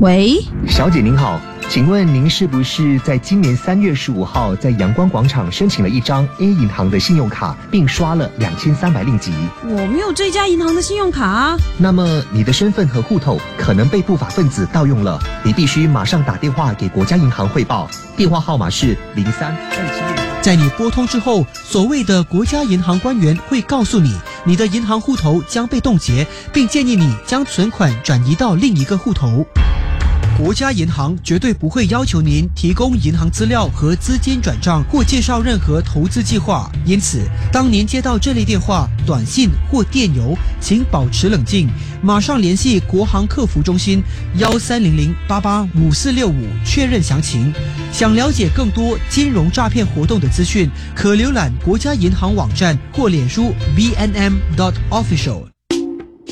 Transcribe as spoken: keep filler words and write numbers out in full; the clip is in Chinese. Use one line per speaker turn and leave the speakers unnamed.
喂，
小姐您好，请问您是不是在今年三月十五号在阳光广场申请了一张 A 银行的信用卡，并刷了两千三百令吉？
我没有这家银行的信用卡啊。
那么你的身份和户头可能被不法分子盗用了，你必须马上打电话给国家银行汇报，电话号码是零三二七六。
在你拨通之后，所谓的国家银行官员会告诉你，你的银行户头将被冻结，并建议你将存款转移到另一个户头。国家银行绝对不会要求您提供银行资料和资金转账或介绍任何投资计划，因此当您接到这类电话、短信或电邮，请保持冷静，马上联系国行客服中心幺三零零八八五四六五确认详情。想了解更多金融诈骗活动的资讯，可浏览国家银行网站或脸书 B N M dot official。